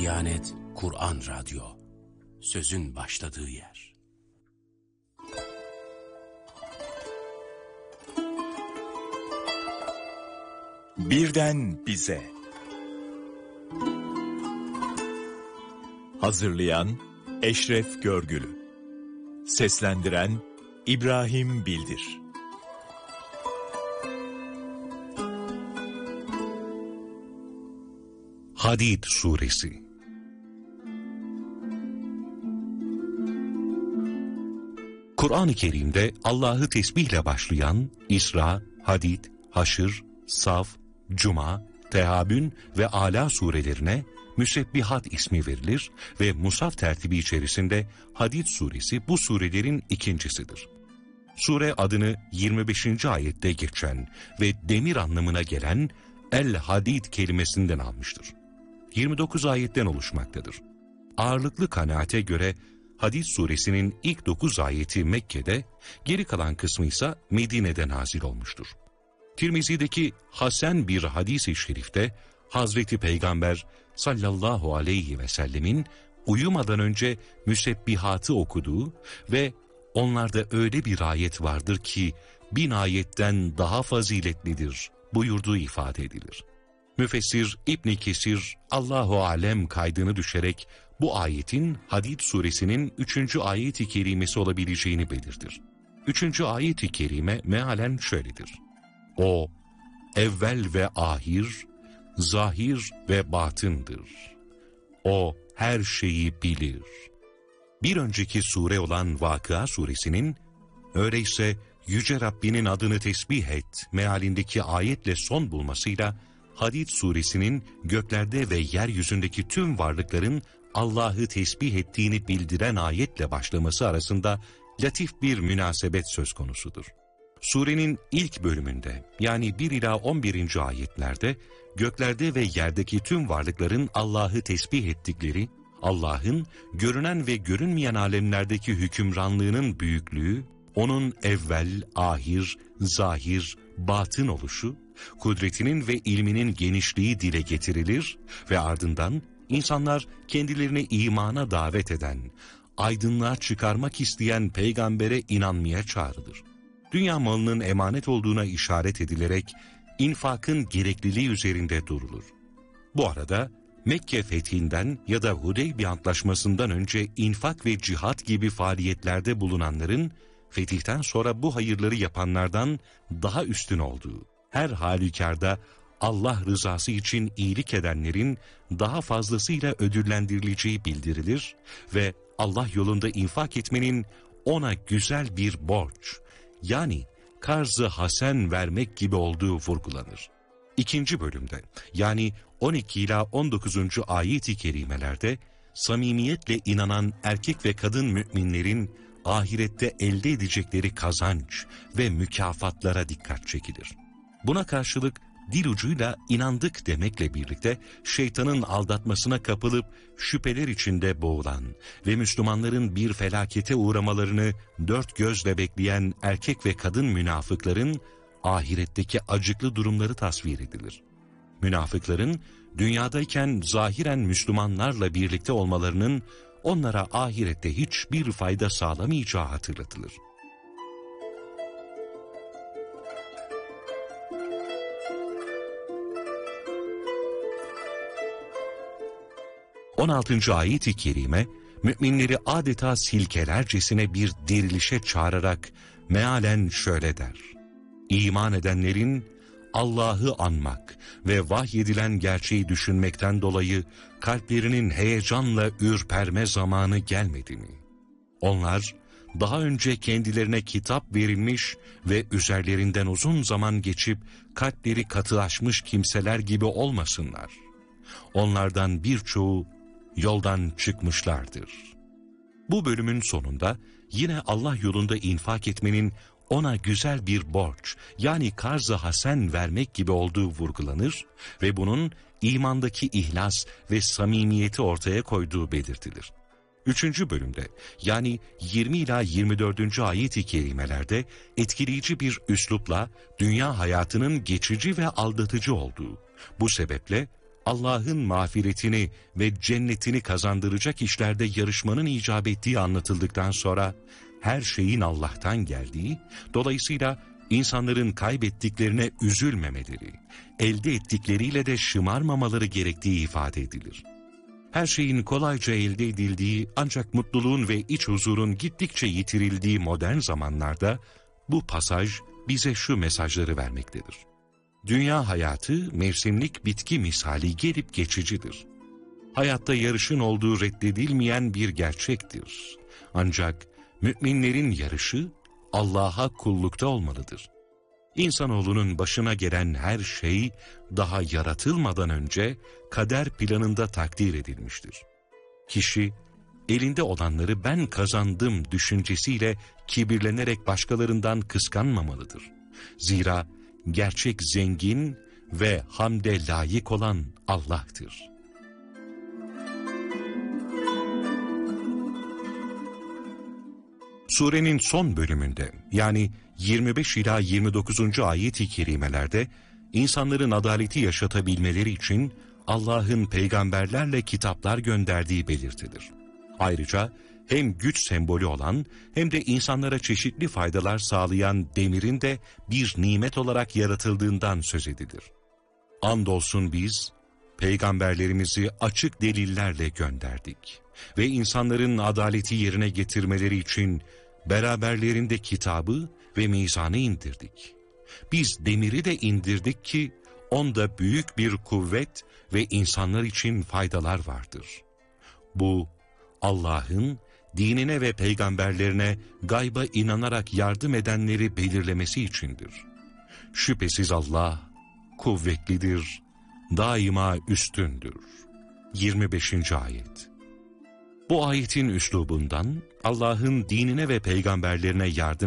Diyanet Kur'an Radyo, sözün başladığı yer. Birden bize. Hazırlayan Eşref Görgülü. Seslendiren İbrahim Bildir. Hadid Suresi. Kur'an-ı Kerim'de Allah'ı tesbihle başlayan İsra, Hadid, Haşr, Saf, Cuma, Tehabün ve Ala surelerine Müsebbihat ismi verilir ve Musaf tertibi içerisinde Hadid suresi bu surelerin ikincisidir. Sure adını 25. ayette geçen ve demir anlamına gelen El-Hadid kelimesinden almıştır. 29 ayetten oluşmaktadır. Ağırlıklı kanaate göre Hadid suresinin ilk 9 ayeti Mekke'de, geri kalan kısmı ise Medine'de nazil olmuştur. Tirmizi'deki Hasan bir hadis-i şerifte Hazreti Peygamber sallallahu aleyhi ve sellemin uyumadan önce müsebbihatı okuduğu ve onlarda öyle bir ayet vardır ki 1000 ayetten daha faziletlidir buyurduğu ifade edilir. Müfessir İbn Kesir Allahu alem kaydını düşerek bu ayetin Hadid suresinin 3. ayet-i kerimesi olabileceğini belirtir. 3. ayet-i kerime mealen şöyledir: O evvel ve ahir, zahir ve batındır. O her şeyi bilir. Bir önceki sure olan Vakıa suresinin öyleyse Yüce Rabbinin adını tesbih et mealindeki ayetle son bulmasıyla Hadid suresinin göklerde ve yeryüzündeki tüm varlıkların Allah'ı tesbih ettiğini bildiren ayetle başlaması arasında latif bir münasebet söz konusudur. Surenin ilk bölümünde yani 1 ila 11. ayetlerde göklerde ve yerdeki tüm varlıkların Allah'ı tesbih ettikleri, Allah'ın görünen ve görünmeyen alemlerdeki hükümranlığının büyüklüğü, onun evvel, ahir, zahir, batın oluşu, kudretinin ve ilminin genişliği dile getirilir ve ardından insanlar kendilerini imana davet eden, aydınlığa çıkarmak isteyen peygambere inanmaya çağrılır. Dünya malının emanet olduğuna işaret edilerek infakın gerekliliği üzerinde durulur. Bu arada Mekke fethinden ya da Hudeybiye Antlaşması'ndan önce infak ve cihat gibi faaliyetlerde bulunanların fetihten sonra bu hayırları yapanlardan daha üstün olduğu, her halükarda Allah rızası için iyilik edenlerin daha fazlasıyla ödüllendirileceği bildirilir ve Allah yolunda infak etmenin ona güzel bir borç, yani karz-ı hasen vermek gibi olduğu vurgulanır. İkinci bölümde yani 12 ila 19. ayet-i kerimelerde samimiyetle inanan erkek ve kadın müminlerin ahirette elde edecekleri kazanç ve mükafatlara dikkat çekilir. Buna karşılık dil ucuyla inandık demekle birlikte şeytanın aldatmasına kapılıp şüpheler içinde boğulan ve Müslümanların bir felakete uğramalarını dört gözle bekleyen erkek ve kadın münafıkların ahiretteki acıklı durumları tasvir edilir. Münafıkların dünyadayken zahiren Müslümanlarla birlikte olmalarının onlara ahirette hiçbir fayda sağlamayacağı hatırlatılır. ...16. ayet-i kerime... müminleri adeta silkelercesine bir dirilişe çağırarak... mealen şöyle der: İman edenlerin Allah'ı anmak ve vahyedilen gerçeği düşünmekten dolayı kalplerinin heyecanla ürperme zamanı gelmedi mi? Onlar daha önce kendilerine kitap verilmiş ve üzerlerinden uzun zaman geçip kalpleri katılaşmış kimseler gibi olmasınlar. Onlardan birçoğu yoldan çıkmışlardır. Bu bölümün sonunda yine Allah yolunda infak etmenin ona güzel bir borç, yani karz-ı hasen vermek gibi olduğu vurgulanır ve bunun imandaki ihlas ve samimiyeti ortaya koyduğu belirtilir. 3. bölümde yani 20 ila 24. ayet-i kerimelerde etkileyici bir üslupla dünya hayatının geçici ve aldatıcı olduğu, bu sebeple Allah'ın mağfiretini ve cennetini kazandıracak işlerde yarışmanın icap ettiği anlatıldıktan sonra, her şeyin Allah'tan geldiği, dolayısıyla insanların kaybettiklerine üzülmemeleri, elde ettikleriyle de şımarmamaları gerektiği ifade edilir. Her şeyin kolayca elde edildiği ancak mutluluğun ve iç huzurun gittikçe yitirildiği modern zamanlarda bu pasaj bize şu mesajları vermektedir. Dünya hayatı mevsimlik bitki misali gelip geçicidir. Hayatta yarışın olduğu reddedilmeyen bir gerçektir. Ancak müminlerin yarışı Allah'a kullukta olmalıdır. İnsanoğlunun başına gelen her şey daha yaratılmadan önce kader planında takdir edilmiştir. Kişi elinde olanları ben kazandım düşüncesiyle kibirlenerek başkalarından kıskanmamalıdır. Zira gerçek zengin ve hamde layık olan Allah'tır. Surenin son bölümünde, yani 25 ila 29. ayet-i kerimelerde insanların adaleti yaşatabilmeleri için Allah'ın peygamberlerle kitaplar gönderdiği belirtilir. Ayrıca hem güç sembolü olan hem de insanlara çeşitli faydalar sağlayan demirin de bir nimet olarak yaratıldığından söz edilir. Andolsun biz peygamberlerimizi açık delillerle gönderdik ve insanların adaleti yerine getirmeleri için beraberlerinde kitabı ve mizanı indirdik. Biz demiri de indirdik ki onda büyük bir kuvvet ve insanlar için faydalar vardır. Bu Allah'ın dinine ve peygamberlerine gayba inanarak yardım edenleri belirlemesi içindir. Şüphesiz Allah kuvvetlidir, daima üstündür. 25. ayet. Bu ayetin üslubundan Allah'ın dinine ve peygamberlerine yardım